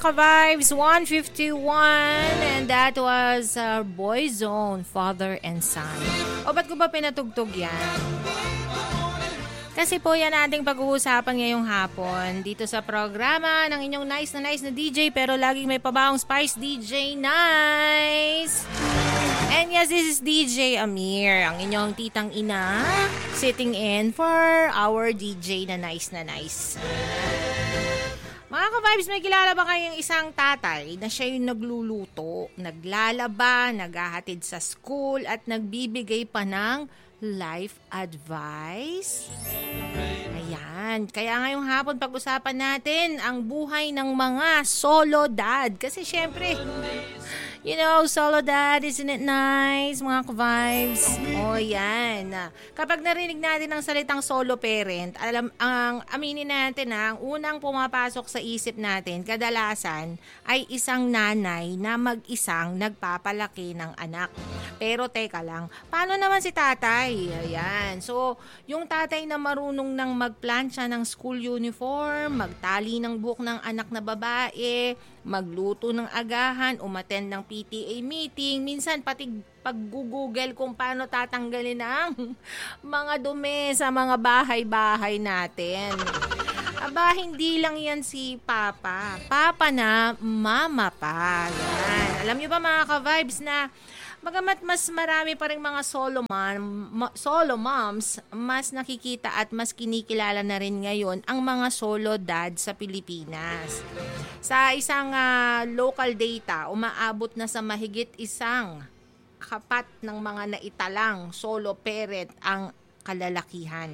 ka-vibes, 151, and that was Boyzone, Father and Son. O ba't ko ba pinatugtog yan? Kasi po yan ating pag-uusapan ngayong hapon dito sa programa ng inyong nice na DJ pero laging may pabaong spice, DJ Nice. And yes, this is DJ Amir, ang inyong titang ina, sitting in for our DJ na nice. Mga ka-vibes, may kilala ba kayong isang tatay na siya yung nagluluto, naglalaba, naghahatid sa school at nagbibigay pa ng life advice? Ayan, kaya ngayong hapon pag-usapan natin ang buhay ng mga solo dad. Kasi syempre, you know, solo dad, isn't it nice, mga ka-vibes? O yan. Kapag narinig natin ang salitang solo parent, aminin natin ang unang pumapasok sa isip natin, kadalasan ay isang nanay na mag-isang nagpapalaki ng anak. Pero teka lang, paano naman si tatay? Ayan. So, yung tatay na marunong nang magplansya ng school uniform, magtali ng buhok ng anak na babae, magluto ng agahan, umattend ng PTA meeting, minsan pati pag-google kung paano tatanggalin ang mga dumi sa mga bahay-bahay natin. Aba, hindi lang yan si Papa. Papa na, Mama pa. Yan. Alam nyo ba mga ka-vibes na bagamat mas marami pa rin mga solo moms, mas nakikita at mas kinikilala na rin ngayon ang mga solo dad sa Pilipinas. Sa isang local data, umaabot na sa mahigit isang kapat ng mga naitalang solo parent ang kalalakihan.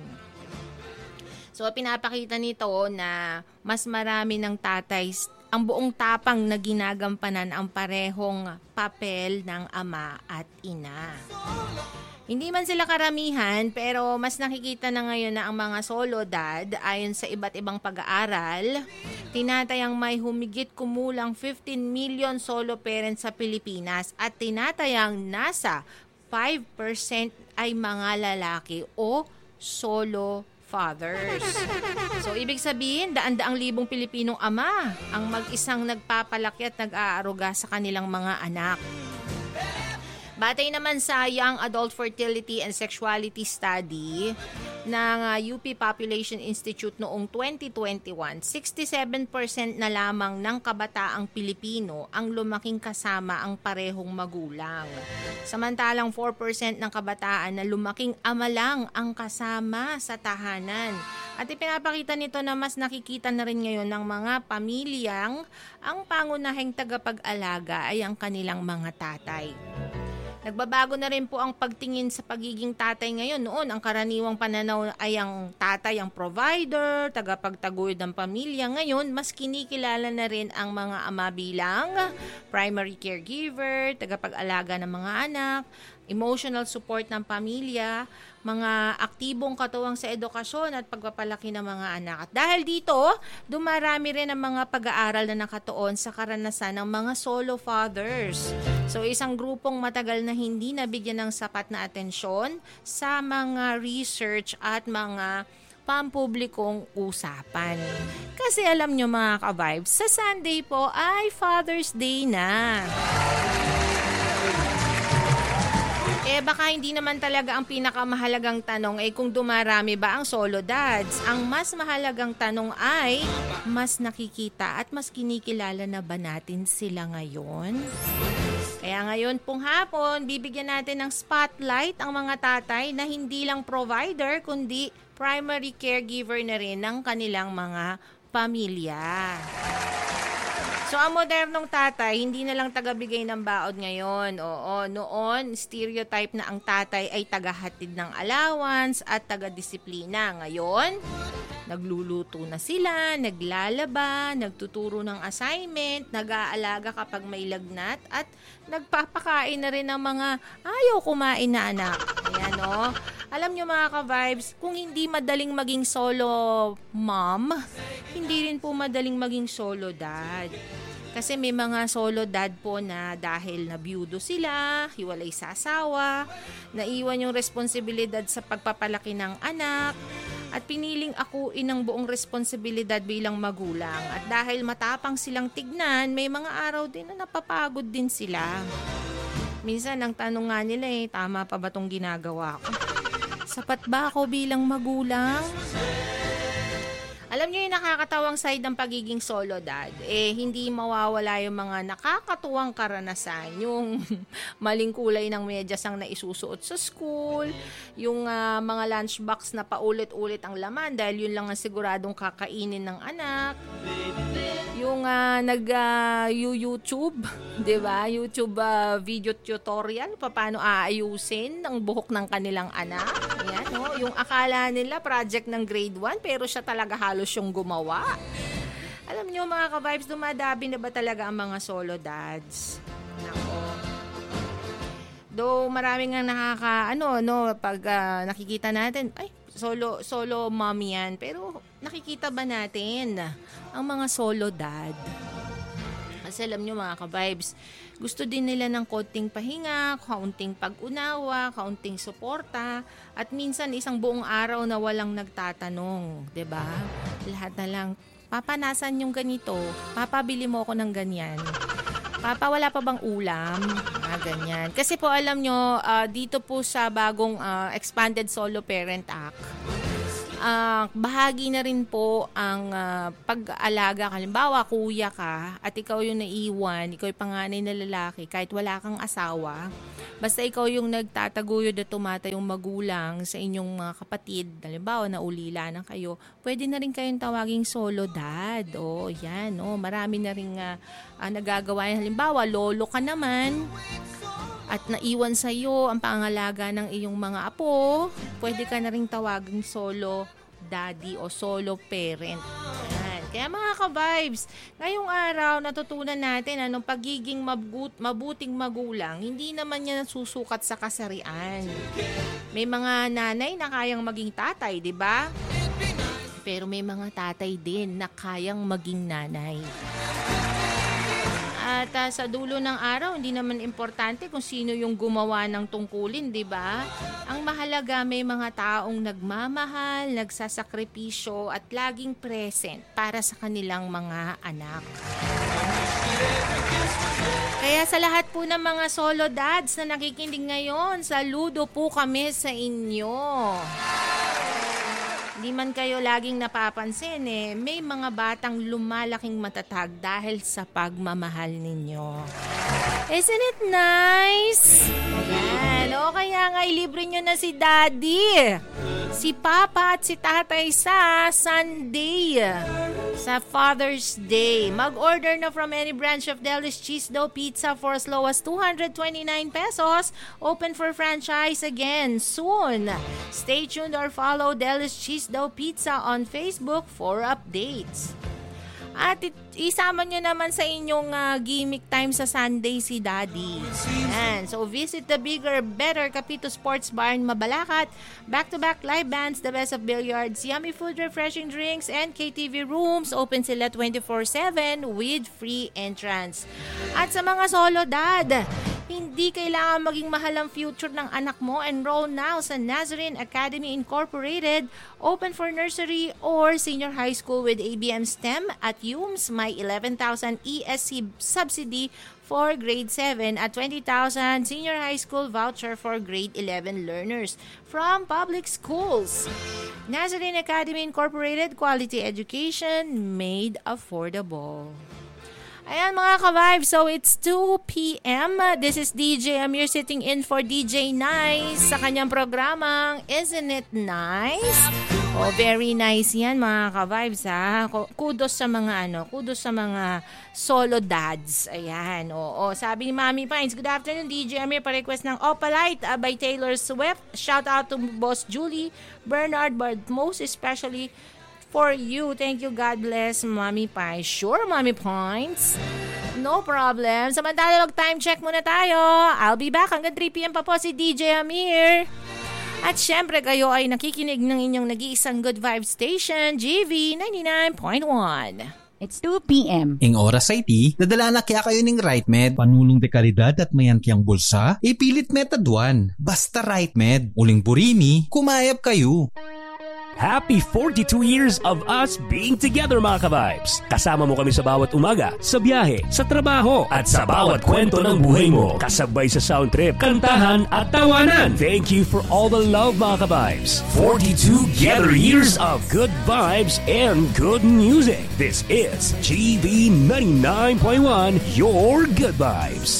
So, pinapakita nito na mas marami ng tatay ang buong tapang na ginagampanan ang parehong papel ng ama at ina. Hindi man sila karamihan, pero mas nakikita na ngayon na ang mga solo dad, ayon sa iba't ibang pag-aaral, tinatayang may humigit kumulang 15 million solo parents sa Pilipinas at tinatayang nasa 5% ay mga lalaki o solo fathers. So, ibig sabihin, daan-daang libong Pilipinong ama ang mag-isang nagpapalaki at nag-aaruga sa kanilang mga anak. Batay naman sa Young Adult Fertility and Sexuality Study ng UP Population Institute noong 2021, 67% na lamang ng kabataang Pilipino ang lumaking kasama ang parehong magulang. Samantalang 4% ng kabataan na lumaking ama lang ang kasama sa tahanan. At ipinapakita nito na mas nakikita na rin ngayon ng mga pamilyang ang pangunahing tagapag-alaga ay ang kanilang mga tatay. Nagbabago na rin po ang pagtingin sa pagiging tatay ngayon. Noon, ang karaniwang pananaw ay ang tatay ang provider, tagapagtaguyod ng pamilya. Ngayon, mas kinikilala na rin ang mga ama bilang primary caregiver, tagapag-alaga ng mga anak, emotional support ng pamilya, mga aktibong katuwang sa edukasyon at pagpapalaki ng mga anak. At dahil dito, dumarami rin ang mga pag-aaral na nakatuon sa karanasan ng mga solo fathers. So, isang grupong matagal na hindi nabigyan ng sapat na atensyon sa mga research at mga pampublikong usapan. Kasi alam nyo mga ka-vibes, sa Sunday po ay Father's Day na. Baka hindi naman talaga ang pinakamahalagang tanong ay kung dumarami ba ang solo dads. Ang mas mahalagang tanong ay, mas nakikita at mas kinikilala na ba natin sila ngayon? Kaya ngayon pong hapon, bibigyan natin ng spotlight ang mga tatay na hindi lang provider, kundi primary caregiver na rin ng kanilang mga pamilya. So, ang modernong tatay, hindi na lang tagabigay ng baon ngayon. Oo, noon, stereotype na ang tatay ay tagahatid ng allowance at taga-disiplina. Ngayon, nagluluto na sila, naglalaba, nagtuturo ng assignment, nag-aalaga kapag may lagnat, at nagpapakain na rin ng mga ayaw kumain na anak. Ayan, no? Alam nyo mga ka-vibes, kung hindi madaling maging solo mom, hindi rin po madaling maging solo dad. Kasi may mga solo dad po na dahil nabiyudo sila, hiwalay sa asawa, naiwan yung responsibilidad sa pagpapalaki ng anak, at piniling akuin ang buong responsibilidad bilang magulang. At dahil matapang silang tignan, may mga araw din na napapagod din sila. Minsan ang tanong nga nila tama pa ba tong ginagawa ko? Sapat ba ako bilang magulang? Alam niyo yung nakakatawang side ng pagiging solo dad, hindi mawawala yung mga nakakatuwang karanasan. Yung maling kulay ng medyas ang naisusuot sa school, yung mga lunchbox na paulit-ulit ang laman dahil yun lang ang siguradong kakainin ng anak. Yung nag-YouTube, di ba? YouTube video tutorial, paano aayusin ang buhok ng kanilang anak. Yan, no? Yung akala nila project ng grade 1 pero siya talaga halos yung gumawa. Alam nyo mga ka-vibes, dumadabi na ba talaga ang mga solo dads? Nako. Though maraming nga pag nakikita natin, solo mommy yan. Pero nakikita ba natin ang mga solo dad? Kasi alam nyo mga ka-vibes, gusto din nila ng konting pahinga, kaunting pag-unawa, kaunting suporta, at minsan isang buong araw na walang nagtatanong, 'di ba? Lahat na lang, Papa, nasan yung ganito? Papa, bili mo ako ng ganyan. Papa, wala pa bang ulam? Ganyan. Kasi po alam nyo, dito po sa bagong Expanded Solo Parent Act, bahagi na rin po ang pag-alaga. Halimbawa, kuya ka at ikaw yung naiwan, ikaw yung panganay na lalaki, kahit wala kang asawa, basta ikaw yung nagtataguyod at tumatayong magulang sa inyong mga kapatid, halimbawa, naulila na kayo, pwede na rin kayong tawaging solo dad. Yan. Marami na rin nagagawa yan. Halimbawa, lolo ka naman, at naiwan sa iyo ang pangalaga ng iyong mga apo, pwede ka na ring tawaging solo daddy o solo parent. Ayan. Kaya mga ka-vibes, ngayong araw natutunan natin anong pagiging mabuting magulang, hindi naman yan susukat sa kasarian. May mga nanay na kayang maging tatay, di ba? Pero may mga tatay din na kayang maging nanay. At sa dulo ng araw, hindi naman importante kung sino yung gumawa ng tungkulin, di ba? Ang mahalaga, may mga taong nagmamahal, nagsasakripisyo at laging present para sa kanilang mga anak. Kaya sa lahat po ng mga solo dads na nakikinig ngayon, saludo po kami sa inyo. Di man kayo laging napapansin may mga batang lumalaking matatag dahil sa pagmamahal ninyo. Isn't it nice? Ayan. Kaya nga ilibre nyo na si Daddy, si Papa at si Tatay sa Sunday, sa Father's Day. Mag-order na from any branch of Deli's Cheese Dough Pizza for as low as 229 pesos. Open for franchise again soon. Stay tuned or follow Deli's Cheese Dough Pizza on Facebook for updates. At isama nyo naman sa inyong gimmick time sa Sunday si Daddy. And so visit the bigger, better Capito Sports Bar in Mabalacat. Back-to-back live bands, the best of billiards, yummy food, refreshing drinks, and KTV rooms. Open sila 24/7 with free entrance. At sa mga solo dad, hindi kailangan maging mahal ang future ng anak mo. Enroll now sa Nazarene Academy Incorporated. Open for nursery or senior high school with ABM STEM. At UMS, may 11,000 ESC subsidy for grade 7 at 20,000 senior high school voucher for grade 11 learners from public schools. Nazarene Academy Incorporated, quality education made affordable. Ayan mga ka-vibes, so it's 2 p.m. This is DJ Amir sitting in for DJ Nice sa kanyang programang Isn't It Nice? Very nice yan mga ka-vibes ha. Kudos sa mga solo dads. Ayan, sabi ni Mami Pines, good afternoon DJ Amir, pa-request ng Opalite by Taylor Swift. Shout out to Boss Julie, Bernard, but most especially for you. Thank you. God bless, Mommy Pie. Sure, Mommy Points. No problem. Samantala, mag-time check muna tayo. I'll be back hanggang 3 p.m. pa po si DJ Amir. At syempre, kayo ay nakikinig ng inyong nag-iisang good vibe station, GV 99.1. It's 2 p.m. Ing oras IT, dadala na kaya kayo ng RightMed. Panulong de kalidad at mayan kiyang bulsa, ipilit Method 1. Basta RightMed. Uling burimi, kumayap kayo. Happy 42 years of us being together, mga ka-vibes. Kasama mo kami sa bawat umaga, sa biyahe, sa trabaho, at sa bawat kwento ng buhay mo. Kasabay sa sound trip, kantahan at tawanan. Thank you for all the love, mga ka-vibes. 42 together years of good vibes and good music. This is GB 99.1, your good vibes.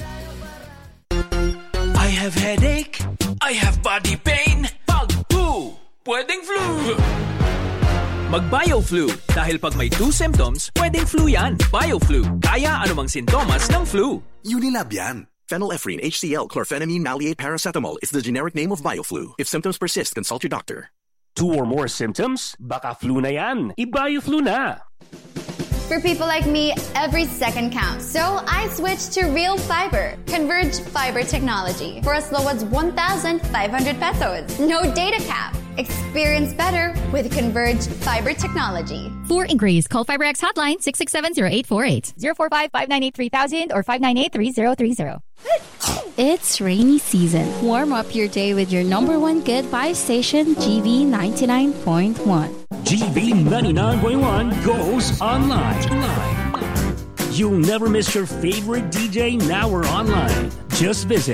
I have headache. I have body pain. Pag-flu. Pwedeng flu. Mag-BioFlu. Dahil pag may 2 symptoms, pwedeng flu yan. BioFlu. Kaya anumang sintomas ng flu. Unilab yan. Phenylephrine, HCl, chlorphenamine, maleate, paracetamol is the generic name of BioFlu. If symptoms persist, consult your doctor. 2 or more symptoms? Baka flu na yan. I-BioFlu na. For people like me, every second counts. So I switched to Real Fiber, Converge Fiber technology for as low as 1,500 pesos. No data cap. Experience better with Converge Fiber technology. For inquiries, call FiberX hotline 667-0848, 045-598-3000 or 598-3030. It's rainy season. Warm up your day with your number one good vibe station, GB 99.1. GB 99.1 goes online. You'll never miss your favorite DJ now or online. Just visit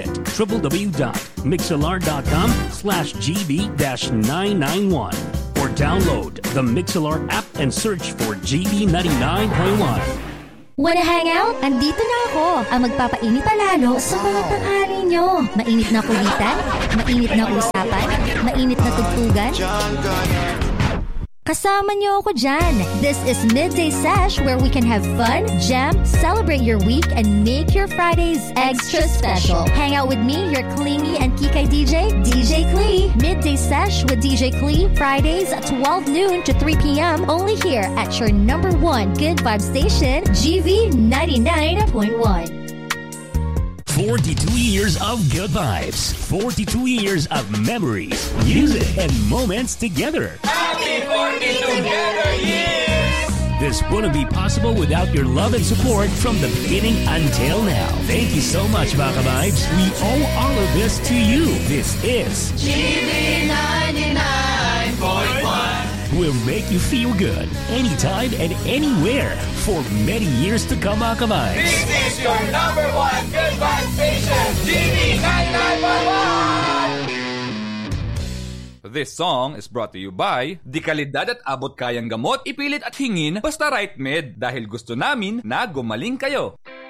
www.mixlr.com/GB-991 or download the Mixlr app and search for GB 99.1. Wanna hang out? Andito na ako, ang magpapainit palalo sa mga tanghali nyo. Mainit na kulitan, mainit na usapan, mainit na tugtugan. Kasama niyo ako dyan. This is Midday Sesh where we can have fun, jam, celebrate your week, and make your Fridays extra special. Hang out with me, your clingy and kikay DJ, DJ Klee. Midday Sesh with DJ Klee, Fridays at 12 noon to 3 p.m. only here at your number one good vibe station, GV 99.1. 42 years of good vibes. 42 years of memories, music, and moments together. Happy 42 together years! This wouldn't be possible without your love and support from the beginning until now. Thank you so much, Baka Vibes. We owe all of this to you. This is GB 99.1. Will make you feel good anytime and anywhere for many years to come, Baka Vibes. This is your number one good vibe station, GB 99.1. This song is brought to you by Di kalidad at abot kayang gamot, ipilit at hingin, basta right med. Dahil gusto namin na gumaling kayo.